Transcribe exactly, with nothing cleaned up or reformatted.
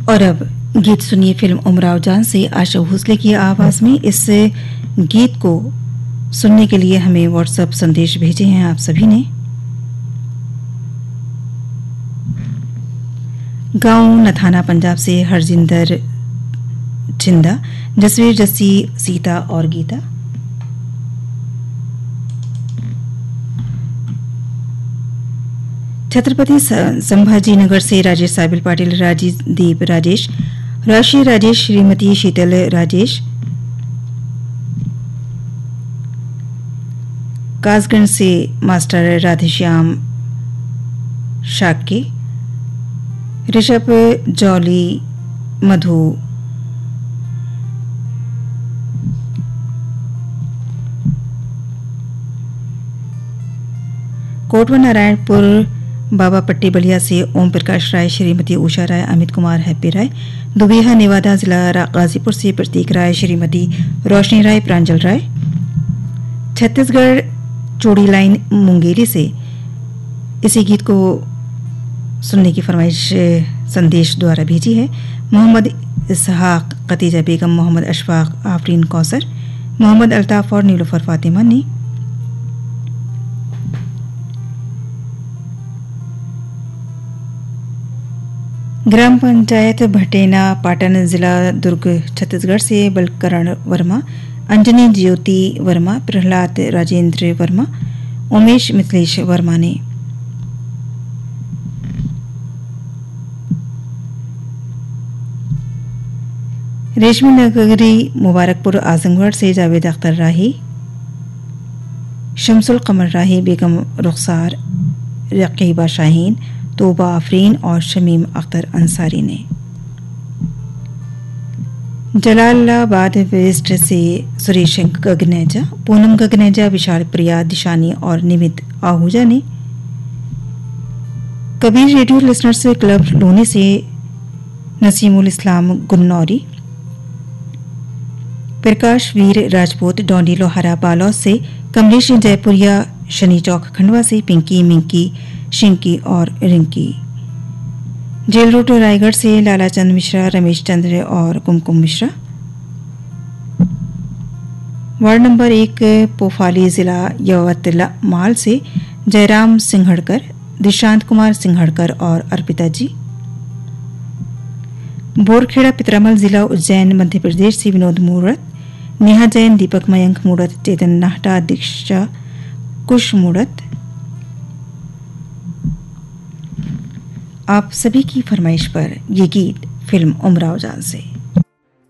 और अब गीत सुनिए फिल्म उमराव जान से आशा भोसले की आवाज में। इस गीत को सुनने के लिए हमें व्हाट्सएप संदेश भेजे हैं आप सभी ने। गांव नथाना पंजाब से हरजिंदर जिंदा, जसवीर जस्सी, सीता और गीता। छत्रपति संभाजी नगर से राजेश साबिल पाटिल, राजीदीप राजेश, राशि राजेश, श्रीमती शीतल राजेश। कासगंज से मास्टर राधेश्याम शाक्य, ऋषभ जौली, मधु। कोटवा नारायणपुर बाबा पट्टी बलिया से ओम प्रकाश राय, श्रीमती उषा राय, अमित कुमार, हैप्पी राय। दुबिहा नेवादा जिला गाजीपुर से प्रतीक राय, श्रीमती रोशनी राय, प्रांजल राय। छत्तीसगढ़ चौड़ी लाइन मुंगेली से इसी गीत को सुनने की फरमाइश संदेश द्वारा भेजी है मोहम्मद इसहाक, खतीजा बेगम, मोहम्मद अशफाक, आफरीन कौसर, मोहम्मद अल्ताफ और नीलुफर फातिमा ने। ग्राम पंचायत भटेना, पाटन, जिला दुर्ग, छत्तीसगढ़ से बलकरण वर्मा, अंजनी ज्योति वर्मा, प्रहलाद राजेंद्र वर्मा, उमेश मिथिलेश वर्मा ने। रेशमी नगरी मुबारकपुर आजमगढ़ से जावेद अख्तर राही, शमसुल कमर राही, बेगम रुखसार, रकीबा शाहीन, तोबा आफरीन और शमीम अख्तर अंसारी ने। जलालाबाद वेस्ट से सुरेश गगनेजा, पूनम गगनेजा, विशाल प्रिया, दिशानी और निमित आहूजा ने। Kabir radio listeners club Loni से नसीमुल इस्लाम गुन्नौरी, प्रकाश वीर राजपूत, डोंडी लोहारा बालौद से कमलेश जयपुरिया, शनि चौक खंडवा से पिंकी, मिंकी, शिंकी और रिंकी। जेल रोड रायगढ़ से लालाचंद मिश्रा, रमेश चंद्र और कुमकुम मिश्रा। वार्ड नंबर एक पोफाली जिला यवतमाल से जयराम सिंघड़कर, दिशांत कुमार सिंघड़कर और अर्पिता जी। बोरखेड़ा पितरामल जिला उज्जैन मध्य प्रदेश से विनोद मूर्त, नेहा जैन, दीपक मयंक मूर्त, चेतन नाहटा, दीक्षा कुश मूर्त। आप सभी की फरमाइश पर ये गीत फिल्म उमराव जान से।